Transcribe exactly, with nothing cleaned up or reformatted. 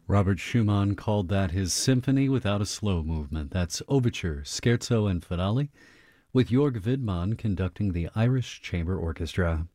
Robert Schumann called that his symphony without a slow movement. That's Overture, Scherzo and Finale, with Jörg Widmann conducting the Irish Chamber Orchestra.